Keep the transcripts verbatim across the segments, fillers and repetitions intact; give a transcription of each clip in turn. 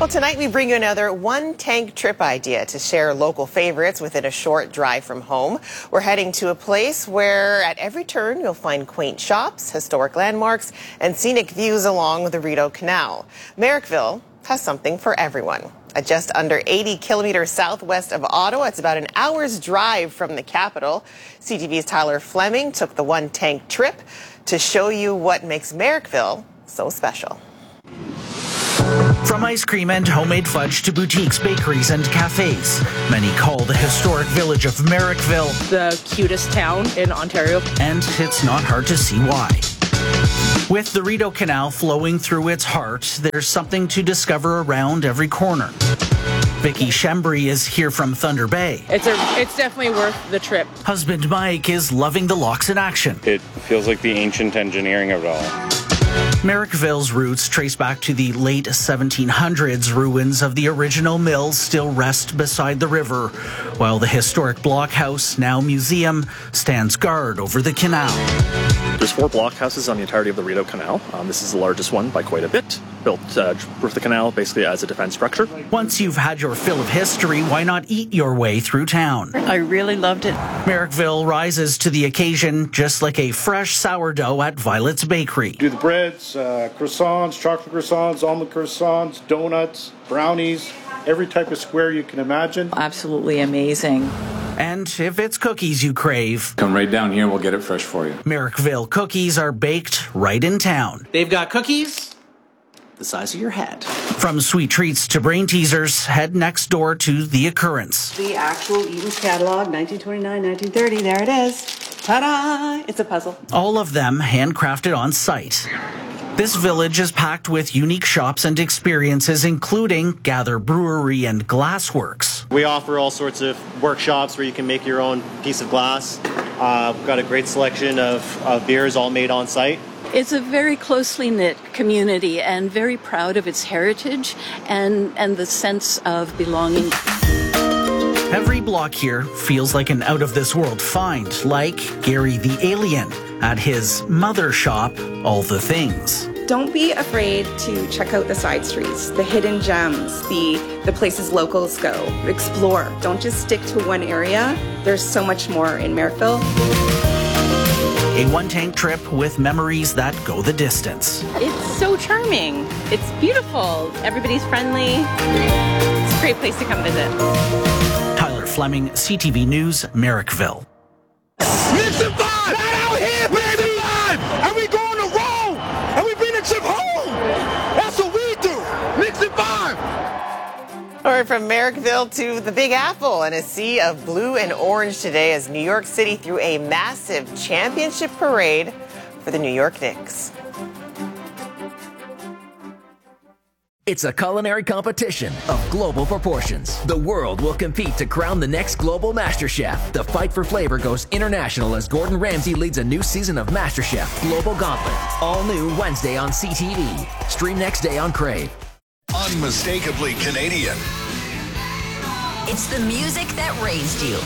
Well, tonight we bring you another one-tank trip idea to share local favorites within a short drive from home. We're heading to a place where at every turn you'll find quaint shops, historic landmarks, and scenic views along the Rideau Canal. Merrickville has something for everyone. At just under eighty kilometers southwest of Ottawa, it's about an hour's drive from the capital. C T V's Tyler Fleming took the one-tank trip to show you what makes Merrickville so special. From ice cream and homemade fudge to boutiques, bakeries, and cafes, many call the historic village of Merrickville the cutest town in Ontario. And it's not hard to see why. With the Rideau Canal flowing through its heart, there's something to discover around every corner. Vicky Shembri is here from Thunder Bay. It's a, it's definitely worth the trip. Husband Mike is loving the locks in action. It feels like the ancient engineering of it all. Merrickville's roots trace back to the late seventeen hundreds. Ruins of the original mill still rest beside the river, while the historic blockhouse, now museum, stands guard over the canal. There's four blockhouses on the entirety of the Rideau Canal. Um, this is the largest one by quite a bit, built uh, with the canal basically as a defense structure. Once you've had your fill of history, why not eat your way through town? I really loved it. Merrickville rises to the occasion, just like a fresh sourdough at Violet's Bakery. Do the breads, uh, croissants, chocolate croissants, almond croissants, donuts, brownies, every type of square you can imagine. Absolutely amazing. And if it's cookies you crave, come right down here and we'll get it fresh for you. Merrickville cookies are baked right in town. They've got cookies the size of your head. From sweet treats to brain teasers, head next door to The Occurrence. The actual Eaton's catalog, nineteen twenty-nine, nineteen thirty, there it is. Ta-da! It's a puzzle. All of them handcrafted on site. This village is packed with unique shops and experiences, including Gather Brewery and Glassworks. We offer all sorts of workshops where you can make your own piece of glass. Uh, we've got a great selection of, of beers all made on site. It's a very closely knit community and very proud of its heritage and, and the sense of belonging. Every block here feels like an out-of-this-world find, like Gary the Alien at his mother shop, All the Things. Don't be afraid to check out the side streets, the hidden gems, the, the places locals go. Explore. Don't just stick to one area. There's so much more in Merrickville. A one-tank trip with memories that go the distance. It's so charming. It's beautiful. Everybody's friendly. It's a great place to come visit. Tyler Fleming, C T V News, Merrickville. Nixon five! Not out here, baby! Nixon five! And we going to Rome! And we bring the chip home! That's what we do! Nixon five! All right, from Merrickville to the Big Apple and a sea of blue and orange today as New York City threw a massive championship parade for the New York Knicks. It's a culinary competition of global proportions. The world will compete to crown the next global MasterChef. The fight for flavor goes international as Gordon Ramsay leads a new season of MasterChef Global Gauntlet. All new Wednesday on C T V. Stream next day on Crave. Unmistakably Canadian. It's the music that raised you.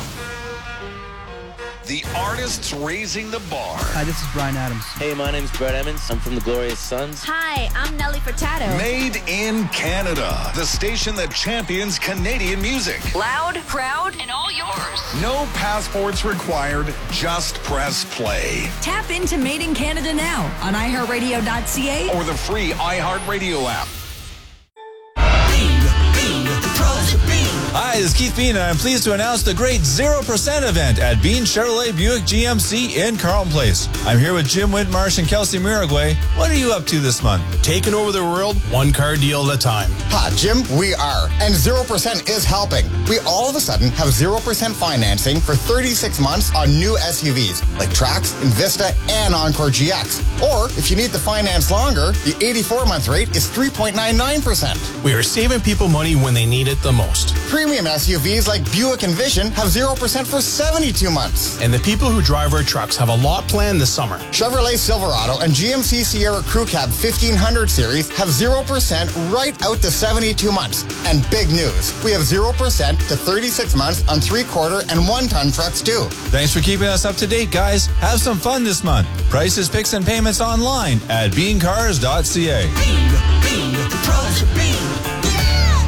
The artists raising the bar. Hi, this is Brian Adams. Hey, my name's Brett Emmons. I'm from the Glorious Sons. Hi, I'm Nelly Furtado. Made in Canada. The station that champions Canadian music. Loud, proud, and all yours. No passports required. Just press play. Tap into Made in Canada now on i heart radio dot c a or the free iHeartRadio app. Hi, this is Keith Bean, and I'm pleased to announce the great zero percent event at Bean Chevrolet Buick G M C in Carlton Place. I'm here with Jim Whitmarsh and Kelsey Miragway. What are you up to this month? Taking over the world, one car deal at a time. Ha, Jim, we are. And zero percent is helping. We all of a sudden have zero percent financing for thirty-six months on new S U Vs like Trax, Invista, and Encore G X. Or if you need the finance longer, the eighty-four month rate is three point nine nine percent. We are saving people money when they need it the most. Premium S U Vs like Buick Envision have zero percent for seventy-two months. And the people who drive our trucks have a lot planned this summer. Chevrolet Silverado and G M C Sierra Crew Cab fifteen hundred series have zero percent right out to seventy-two months. And big news, we have zero percent to thirty-six months on three-quarter and one-ton trucks too. Thanks for keeping us up to date, guys. Have some fun this month. Prices, picks, and payments online at bean cars dot c a. Bean, Bean, the pros are Bean. Yeah!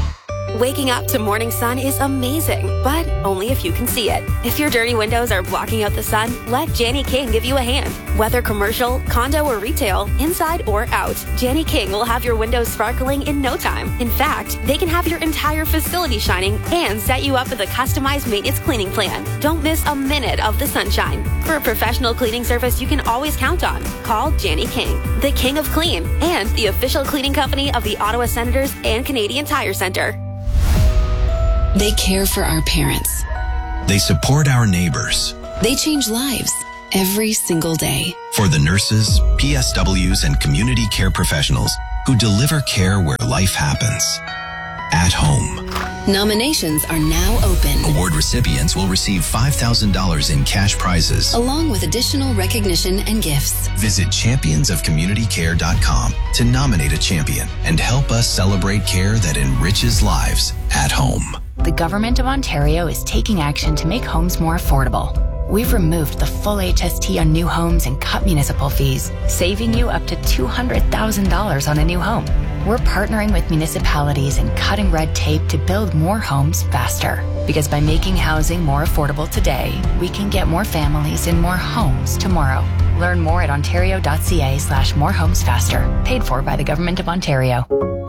Waking up to morning sun is amazing, but only if you can see it. If your dirty windows are blocking out the sun, let Jani King give you a hand. Whether commercial, condo, or retail, inside or out, Jani King will have your windows sparkling in no time. In fact, they can have your entire facility shining and set you up with a customized maintenance cleaning plan. Don't miss a minute of the sunshine. For a professional cleaning service you can always count on, call Jani King, the King of Clean, and the official cleaning company of the Ottawa Senators and Canadian Tire Center. They care for our parents. They support our neighbors. They change lives every single day. For the nurses, P S Ws, and community care professionals who deliver care where life happens. At home. Nominations are now open. Award recipients will receive five thousand dollars in cash prizes, along with additional recognition and gifts. Visit champions of community care dot com to nominate a champion and help us celebrate care that enriches lives at home. The Government of Ontario is taking action to make homes more affordable. We've removed the full H S T on new homes and cut municipal fees, saving you up to two hundred thousand dollars on a new home. We're partnering with municipalities and cutting red tape to build more homes faster. Because by making housing more affordable today, we can get more families in more homes tomorrow. Learn more at ontario.ca slash more homes faster. Paid for by the Government of Ontario.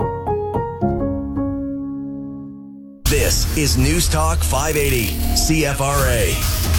This is News Talk five eighty, C F R A.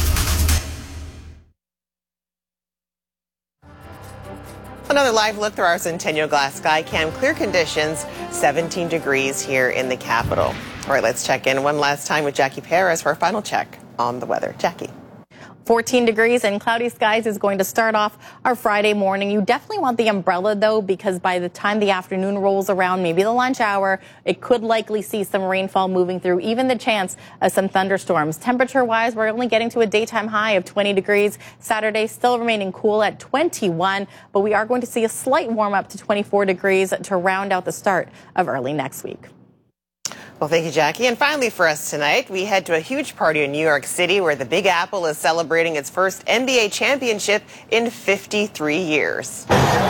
Another live look through our Centennial Glass Sky Cam. Clear conditions, seventeen degrees here in the capital. All right, let's check in one last time with Jackie Perez for our final check on the weather. Jackie. fourteen degrees and cloudy skies is going to start off our Friday morning. You definitely want the umbrella, though, because by the time the afternoon rolls around, maybe the lunch hour, it could likely see some rainfall moving through, even the chance of some thunderstorms. Temperature-wise, we're only getting to a daytime high of twenty degrees. Saturday still remaining cool at twenty-one, but we are going to see a slight warm-up to twenty-four degrees to round out the start of early next week. Well, thank you, Jackie. And finally for us tonight, we head to a huge party in New York City where the Big Apple is celebrating its first N B A championship in fifty-three years.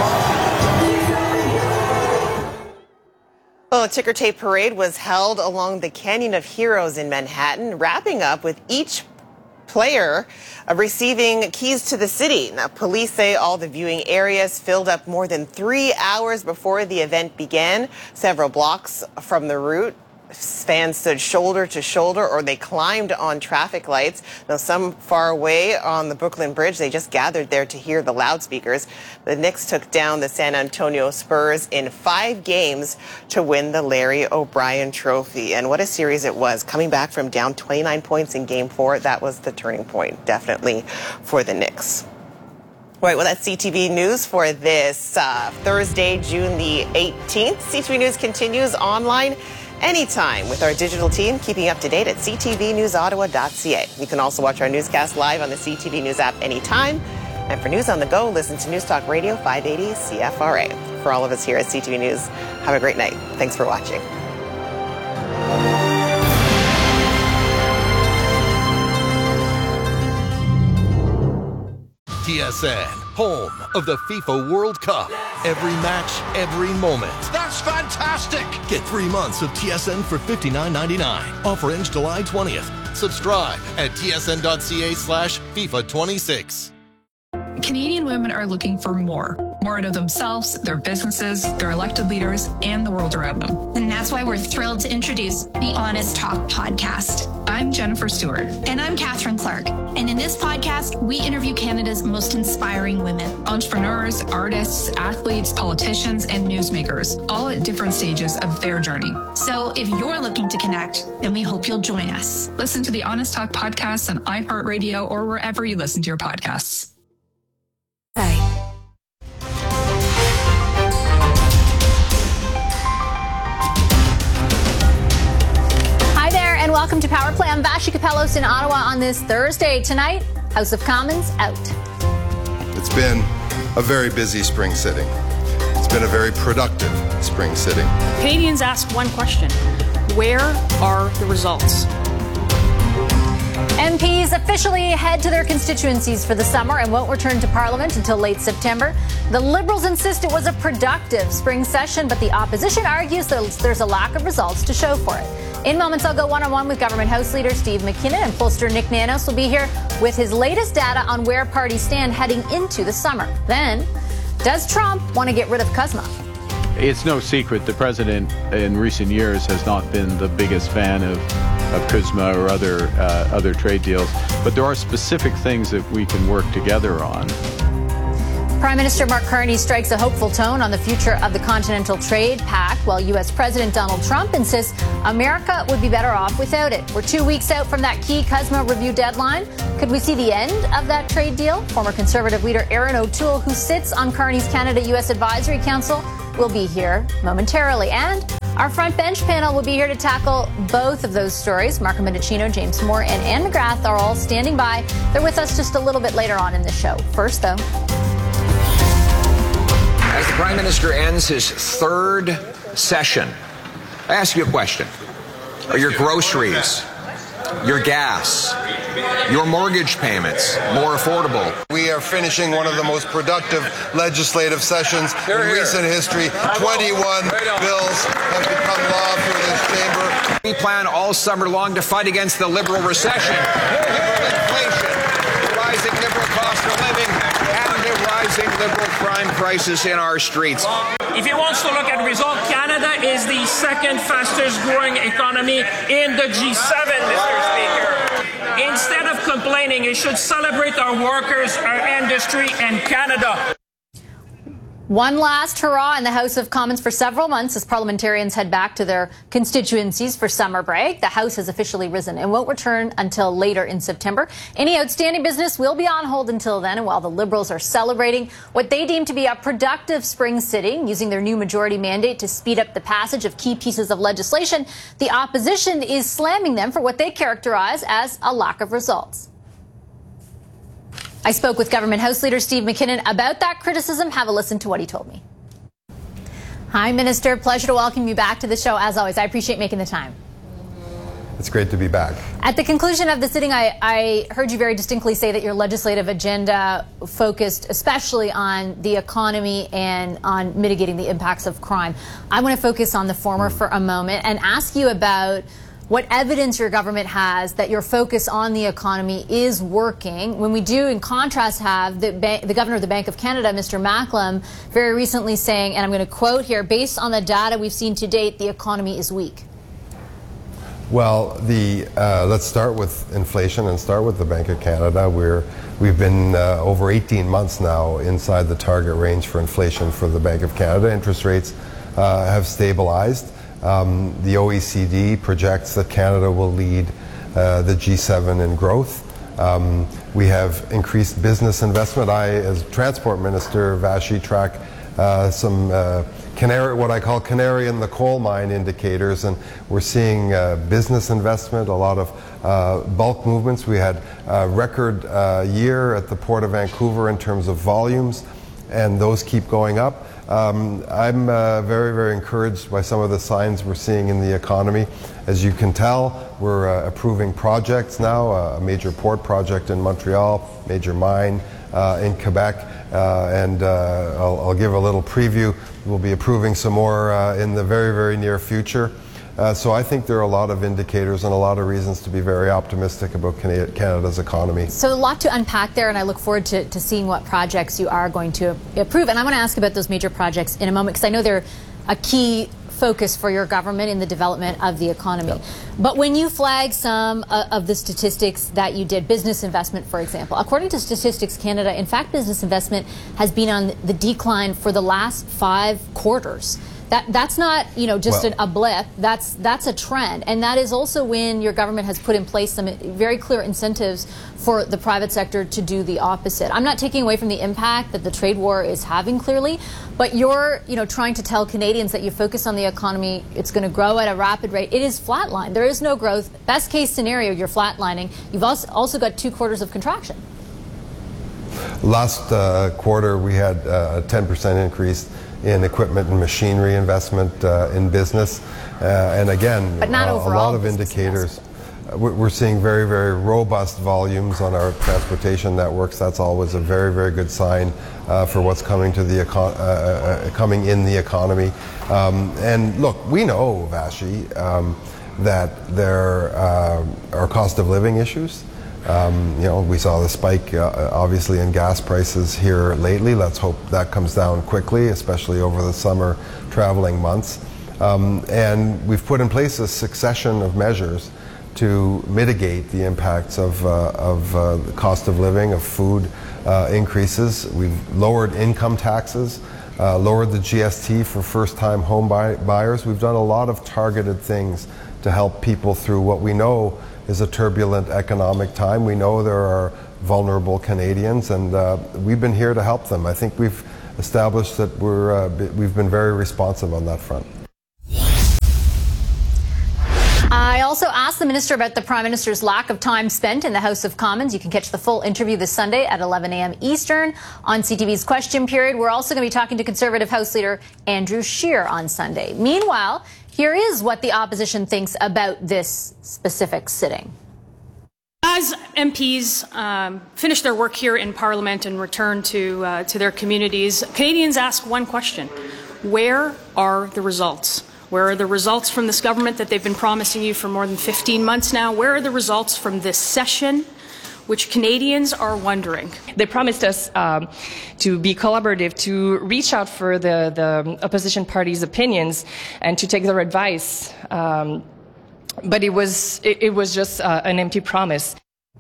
Well, a ticker tape parade was held along the Canyon of Heroes in Manhattan, wrapping up with each player uh, receiving keys to the city. Now, police say all the viewing areas filled up more than three hours before the event began. Several blocks from the route, fans stood shoulder to shoulder or they climbed on traffic lights. Now, some far away on the Brooklyn Bridge, they just gathered there to hear the loudspeakers. The Knicks took down the San Antonio Spurs in five games to win the Larry O'Brien Trophy. And what a series it was. Coming back from down twenty-nine points in game four, that was the turning point, definitely, for the Knicks. All right, well, that's C T V News for this uh, Thursday, June the eighteenth. C T V News continues online anytime with our digital team, keeping up to date at c t v news ottawa dot c a. You can also watch our newscast live on the C T V News app anytime. And for news on the go, listen to News Talk Radio five eighty C F R A. For all of us here at C T V News, have a great night. Thanks for watching. T S N, home of the FIFA World Cup. Every match, every moment. That's fantastic! Get three months of T S N for fifty-nine ninety-nine. Offer ends July twentieth. Subscribe at t s n dot c a slash FIFA twenty-six. Canadian women are looking for more. More out of themselves, their businesses, their elected leaders, and the world around them. And that's why we're thrilled to introduce the Honest Talk podcast. I'm Jennifer Stewart. And I'm Catherine Clark. And in this podcast, we interview Canada's most inspiring women. Entrepreneurs, artists, athletes, politicians, and newsmakers, all at different stages of their journey. So if you're looking to connect, then we hope you'll join us. Listen to the Honest Talk podcast on iHeartRadio or wherever you listen to your podcasts. Hi. Hi there, and welcome to Power Play. I'm Vashi Kapelos in Ottawa on this Thursday. Tonight, House of Commons out. It's been a very busy spring sitting. It's been a very productive spring sitting. Canadians ask one question: where are the results? M Ps officially head to their constituencies for the summer and won't return to Parliament until late September. The Liberals insist it was a productive spring session, but the opposition argues that there's a lack of results to show for it. In moments, I'll go one-on-one with Government House Leader Steve McKinnon, and pollster Nick Nanos will be here with his latest data on where parties stand heading into the summer. Then, does Trump want to get rid of C U S M A? It's no secret the president in recent years has not been the biggest fan of, of C U S M A or other, uh, other trade deals, but there are specific things that we can work together on. Prime Minister Mark Carney strikes a hopeful tone on the future of the Continental Trade Pact, while U S President Donald Trump insists America would be better off without it. We're two weeks out from that key C U S M A review deadline. Could we see the end of that trade deal? Former Conservative leader Erin O'Toole, who sits on Carney's Canada-U S Advisory Council, will be here momentarily. And our front bench panel will be here to tackle both of those stories. Marco Mendicino, James Moore, and Anne McGrath are all standing by. They're with us just a little bit later on in the show. First, though. As the Prime Minister ends his third session, I ask you a question. Are your groceries, your gas, your mortgage payments more affordable? We are finishing one of the most productive legislative sessions in recent history. twenty-one bills have become law through this chamber. We plan all summer long to fight against the Liberal recession, Liberal inflation, the rising Liberal cost of living, and the rising Liberal crime crisis in our streets. If he wants to look at result, Canada is the second fastest growing economy in the G seven, Mister Speaker. Instead of complaining, you should celebrate our workers, our industry, and Canada. One last hurrah in the House of Commons for several months as parliamentarians head back to their constituencies for summer break. The House has officially risen and won't return until later in September. Any outstanding business will be on hold until then. And while the Liberals are celebrating what they deem to be a productive spring sitting, using their new majority mandate to speed up the passage of key pieces of legislation, the opposition is slamming them for what they characterize as a lack of results. I spoke with Government House Leader Steve McKinnon about that criticism. Have a listen to what he told me. Hi, Minister. Pleasure to welcome you back to the show, as always. I appreciate making the time. It's great to be back. At the conclusion of the sitting, I, I heard you very distinctly say that your legislative agenda focused especially on the economy and on mitigating the impacts of crime. I want to focus on the former for a moment and ask you about what evidence your government has that your focus on the economy is working, when we do, in contrast, have the, bank, the Governor of the Bank of Canada, Mister Macklem, very recently saying, and I'm going to quote here, based on the data we've seen to date, the economy is weak. Well, the uh, let's start with inflation and start with the Bank of Canada. We're, we've been uh, over eighteen months now inside the target range for inflation for the Bank of Canada. Interest rates uh, have stabilized. Um, the O E C D projects that Canada will lead uh, the G seven in growth. Um, we have increased business investment. I, as Transport Minister, Vashi, track uh, some uh, canary, what I call canary in the coal mine indicators, and we're seeing uh, business investment, a lot of uh, bulk movements. We had a record uh, year at the Port of Vancouver in terms of volumes, and those keep going up. Um, I'm uh, very, very encouraged by some of the signs we're seeing in the economy. As you can tell, we're uh, approving projects now, uh, a major port project in Montreal, major mine uh, in Quebec, uh, and uh, I'll, I'll give a little preview. We'll be approving some more uh, in the very, very near future. Uh, so I think there are a lot of indicators and a lot of reasons to be very optimistic about Canada's economy. So a lot to unpack there, and I look forward to, to seeing what projects you are going to approve. And I want to ask about those major projects in a moment, because I know they're a key focus for your government in the development of the economy. Yep. But when you flag some uh, of the statistics that you did, business investment, for example, according to Statistics Canada, in fact, business investment has been on the decline for the last five quarters. That, that's not, you know, just well, an, a blip. That's that's a trend, and that is also when your government has put in place some very clear incentives for the private sector to do the opposite. I'm not taking away from the impact that the trade war is having, clearly, but you're, you know, trying to tell Canadians that you focus on the economy. It's going to grow at a rapid rate. It is flatlined. There is no growth. Best case scenario, you're flatlining. You've also also got two quarters of contraction. Last uh, quarter, we had uh, a ten percent increase in equipment and machinery investment uh, in business. Uh, and again, but not uh, a lot of indicators. we're seeing very, very robust volumes on our transportation networks. That's always a very, very good sign uh, for what's coming to the econ- uh, uh, coming in the economy. Um, and look, we know, Vashi, um, that there uh, are cost of living issues. Um, you know, we saw the spike, uh, obviously, in gas prices here lately. Let's hope that comes down quickly, especially over the summer traveling months. Um, and we've put in place a succession of measures to mitigate the impacts of, uh, of uh, the cost of living, of food uh, increases. We've lowered income taxes, uh, lowered the G S T for first-time home buy- buyers. We've done a lot of targeted things to help people through what we know is a turbulent economic time. We know there are vulnerable Canadians, and uh, we've been here to help them. I think we've established that we're, uh, we've been very responsive on that front. I also asked the minister about the Prime Minister's lack of time spent in the House of Commons. You can catch the full interview this Sunday at eleven a.m. Eastern on C T V's Question Period. We're also going to be talking to Conservative House Leader Andrew Scheer on Sunday. Meanwhile, here is what the opposition thinks about this specific sitting. As M Ps um, finish their work here in Parliament and return to uh, to their communities, Canadians ask one question: where are the results? Where are the results from this government that they've been promising you for more than fifteen months now? Where are the results from this session, which Canadians are wondering? They promised us um, to be collaborative, to reach out for the, the opposition parties' opinions and to take their advice. Um, but it was, it, it was just uh, an empty promise.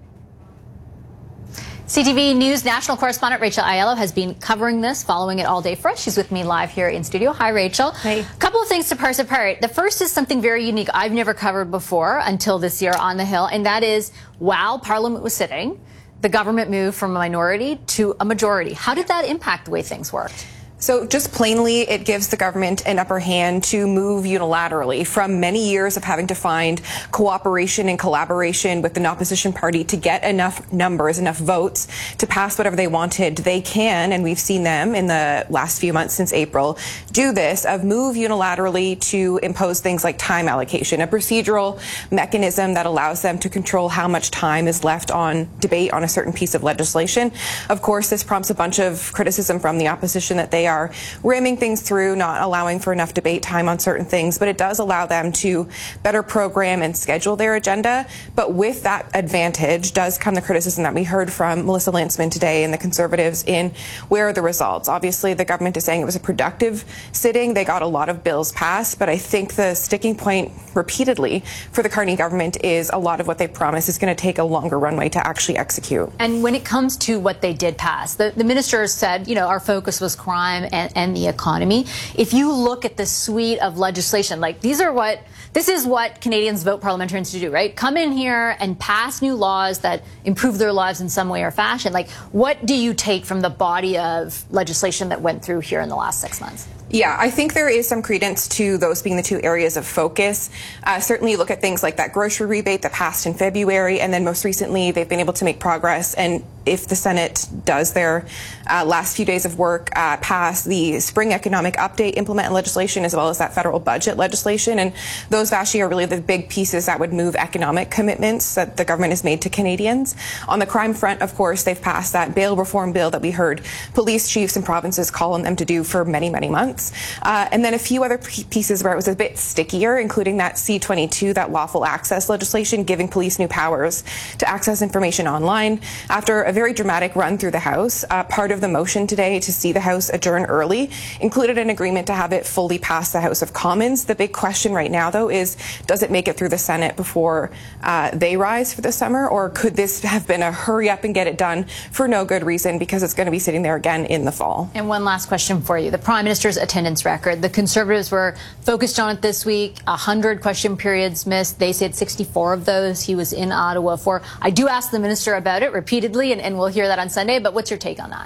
C T V News national correspondent Rachel Aiello has been covering this, following it all day for us. She's with me live here in studio. Hi, Rachel. Hey. A couple of things to parse apart. The first is something very unique I've never covered before until this year on the Hill, and that is while Parliament was sitting, the government moved from a minority to a majority. How did that impact the way things worked? So just plainly, it gives the government an upper hand to move unilaterally from many years of having to find cooperation and collaboration with an opposition party to get enough numbers, enough votes to pass whatever they wanted. They can, and we've seen them in the last few months since April, do this, of move unilaterally to impose things like time allocation, a procedural mechanism that allows them to control how much time is left on debate on a certain piece of legislation. Of course, this prompts a bunch of criticism from the opposition that they are are ramming things through, not allowing for enough debate time on certain things, but it does allow them to better program and schedule their agenda. But with that advantage does come the criticism that we heard from Melissa Lantsman today and the Conservatives in where are the results. Obviously, the government is saying it was a productive sitting. They got a lot of bills passed, but I think the sticking point repeatedly for the Carney government is a lot of what they promised is going to take a longer runway to actually execute. And when it comes to what they did pass, the, the minister said, you know, our focus was crime And, and the economy. If you look at the suite of legislation, like these are what, this is what Canadians vote parliamentarians to do, right? Come in here and pass new laws that improve their lives in some way or fashion. Like, what do you take from the body of legislation that went through here in the last six months? Yeah, I think there is some credence to those being the two areas of focus. Uh, certainly look at things like that grocery rebate that passed in February, and then most recently they've been able to make progress. And if the Senate does their uh, last few days of work, uh, pass the spring economic update implement legislation as well as that federal budget legislation. And those actually are really the big pieces that would move economic commitments that the government has made to Canadians. On the crime front, of course, they've passed that bail reform bill that we heard police chiefs and provinces call on them to do for many, many months. Uh, and then a few other pieces where it was a bit stickier, including that C twenty-two, that lawful access legislation, giving police new powers to access information online. After a very dramatic run through the House, uh, part of the motion today to see the House adjourn early included an agreement to have it fully pass the House of Commons. The big question right now, though, is does it make it through the Senate before uh, they rise for the summer, or could this have been a hurry up and get it done for no good reason because it's going to be sitting there again in the fall? And one last question for you. The Prime Minister's attendance record. The Conservatives were focused on it this week. one hundred question periods missed. They said sixty-four of those he was in Ottawa for. I do ask the minister about it repeatedly, and, and we'll hear that on Sunday, but what's your take on that?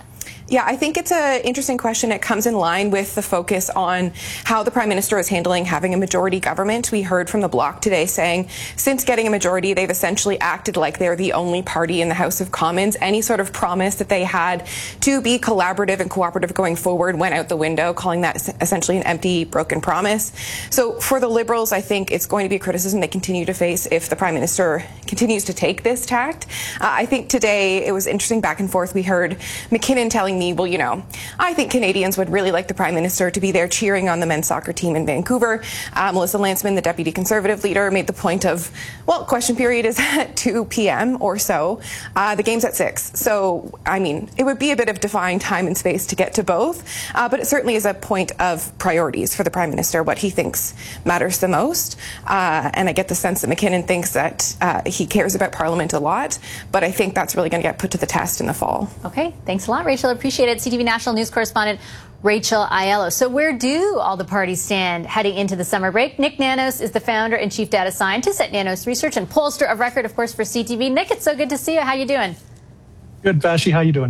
Yeah, I think it's an interesting question. It comes in line with the focus on how the Prime Minister is handling having a majority government. We heard from the Bloc today saying since getting a majority, they've essentially acted like they're the only party in the House of Commons. Any sort of promise that they had to be collaborative and cooperative going forward went out the window, calling that essentially an empty, broken promise. So for the Liberals, I think it's going to be a criticism they continue to face if the Prime Minister continues to take this tact. Uh, I think today it was interesting back and forth. We heard McKinnon telling me, well, you know, I think Canadians would really like the Prime Minister to be there cheering on the men's soccer team in Vancouver. Uh, Melissa Lantsman, the Deputy Conservative leader, made the point of, well, question period is at two p.m. or so. Uh, the game's at six. So, I mean, it would be a bit of defying time and space to get to both. Uh, but it certainly is a point of priorities for the Prime Minister, what he thinks matters the most. Uh, and I get the sense that McKinnon thinks that uh, he cares about Parliament a lot. But I think that's really going to get put to the test in the fall. Okay, thanks a lot, Rachel. Appreciate it. C T V National News correspondent Rachel Aiello. So where do all the parties stand heading into the summer break? Nick Nanos is the founder and chief data scientist at Nanos Research and pollster of record, of course, for C T V. Nick, it's so good to see you. How you doing? Good, Vashi. How you doing?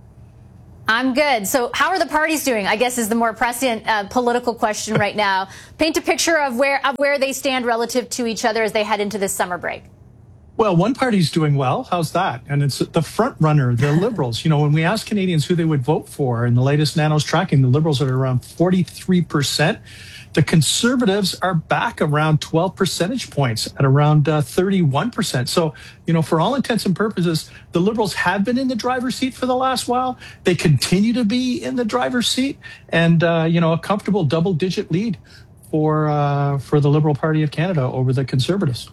I'm good. So how are the parties doing, I guess, is the more prescient uh, political question right now. Paint a picture of where, of where they stand relative to each other as they head into this summer break. Well, one party's doing well. How's that? And it's the front runner, the Liberals. You know, when we ask Canadians who they would vote for in the latest Nanos tracking, the Liberals are around forty-three percent. The Conservatives are back around twelve percentage points at around uh, thirty-one percent. So, you know, for all intents and purposes, the Liberals have been in the driver's seat for the last while. They continue to be in the driver's seat and, uh, you know, a comfortable double digit lead for uh, for the Liberal Party of Canada over the Conservatives.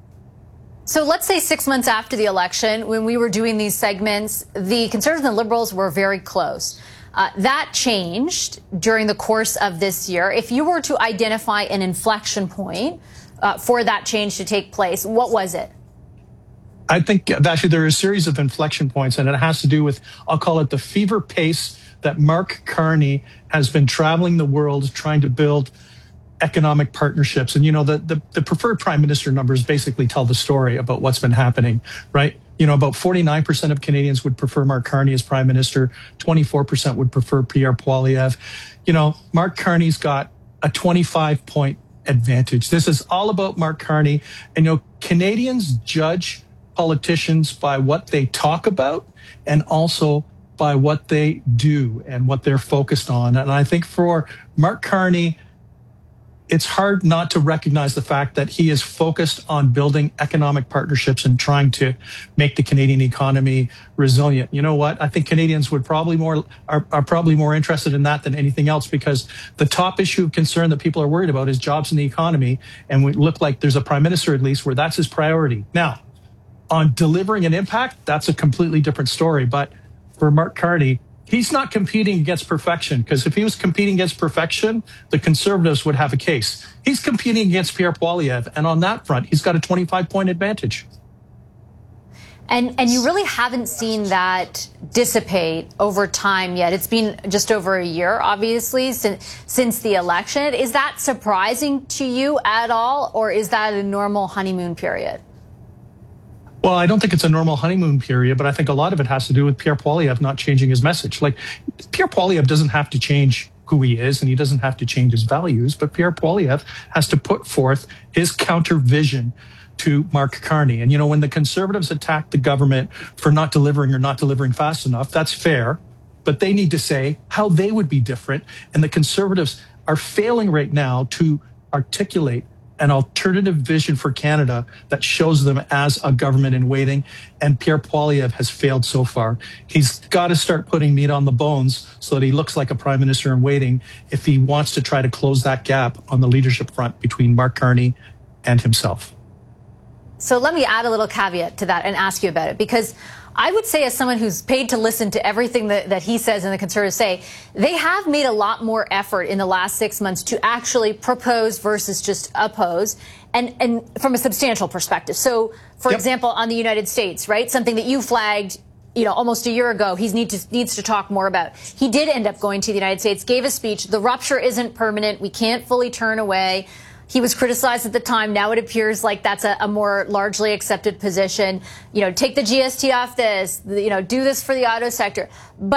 So let's say six months after the election, when we were doing these segments, the Conservatives and Liberals were very close. Uh, that changed during the course of this year. If you were to identify an inflection point uh, for that change to take place, what was it? I think actually there are a series of inflection points, and it has to do with, I'll call it the fever pace that Mark Carney has been traveling the world trying to build economic partnerships. And, you know, the, the, the preferred prime minister numbers basically tell the story about what's been happening, right? You know, about forty-nine percent of Canadians would prefer Mark Carney as prime minister. twenty-four percent would prefer Pierre Poilievre. You know, Mark Carney's got a twenty-five point advantage. This is all about Mark Carney. And, you know, Canadians judge politicians by what they talk about and also by what they do and what they're focused on. And I think for Mark Carney, it's hard not to recognize the fact that he is focused on building economic partnerships and trying to make the Canadian economy resilient. You know what? I think Canadians would probably more are, are probably more interested in that than anything else, because the top issue of concern that people are worried about is jobs in the economy. And we look like there's a prime minister, at least, where that's his priority. Now, on delivering an impact, that's a completely different story. But for Mark Carney, he's not competing against perfection, because if he was competing against perfection, the Conservatives would have a case. He's competing against Pierre Poilievre, and on that front, he's got a twenty-five point advantage. And and you really haven't seen that dissipate over time yet. It's been just over a year, obviously, since since the election. Is that surprising to you at all, or is that a normal honeymoon period? Well, I don't think it's a normal honeymoon period, but I think a lot of it has to do with Pierre Poilievre not changing his message. Like, Pierre Poilievre doesn't have to change who he is, and he doesn't have to change his values, but Pierre Poilievre has to put forth his counter vision to Mark Carney. And, you know, when the Conservatives attack the government for not delivering or not delivering fast enough, that's fair, but they need to say how they would be different. And the Conservatives are failing right now to articulate an alternative vision for Canada that shows them as a government in waiting. And Pierre Poilievre has failed so far. He's got to start putting meat on the bones so that he looks like a prime minister in waiting if he wants to try to close that gap on the leadership front between Mark Carney and himself. So let me add a little caveat to that and ask you about it, because I would say, as someone who's paid to listen to everything that, that he says and the Conservatives say, they have made a lot more effort in the last six months to actually propose versus just oppose, and, and from a substantial perspective. So, for yep. example, on the United States, right, something that you flagged, you know, almost a year ago, he need to, needs to talk more about. He did end up going to the United States, gave a speech. The rupture isn't permanent. We can't fully turn away. He was criticized at the time. Now it appears like that's a, a more largely accepted position. You know, take the G S T off this, you know, do this for the auto sector. But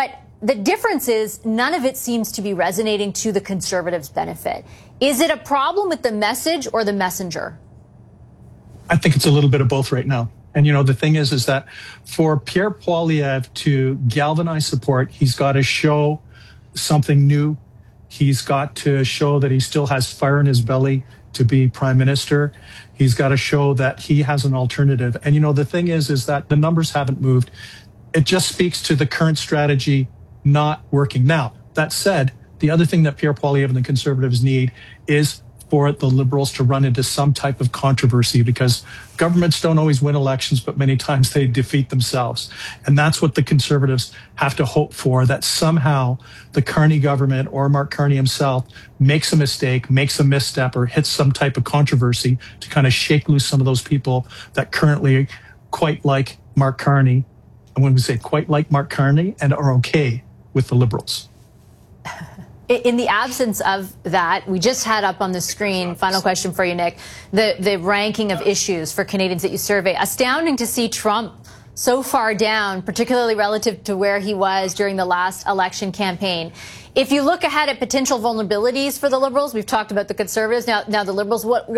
the difference is none of it seems to be resonating to the Conservatives' benefit. Is it a problem with the message or the messenger? I think it's a little bit of both right now. And, you know, the thing is, is that for Pierre Poilievre to galvanize support, he's got to show something new. He's got to show that he still has fire in his belly to be prime minister. He's got to show that he has an alternative. And, you know, the thing is, is that the numbers haven't moved. It just speaks to the current strategy not working. Now, that said, the other thing that Pierre Poilievre and the Conservatives need is for the Liberals to run into some type of controversy, because governments don't always win elections, but many times they defeat themselves. And that's what the Conservatives have to hope for, that somehow the Carney government or Mark Carney himself makes a mistake, makes a misstep, or hits some type of controversy to kind of shake loose some of those people that currently quite like Mark Carney. And when we say quite like Mark Carney and are okay with the Liberals. In the absence of that, we just had up on the screen, final question for you, Nick, the, the ranking of issues for Canadians that you survey. Astounding to see Trump so far down, particularly relative to where he was during the last election campaign. If you look ahead at potential vulnerabilities for the Liberals, we've talked about the Conservatives, now, now the Liberals, what, what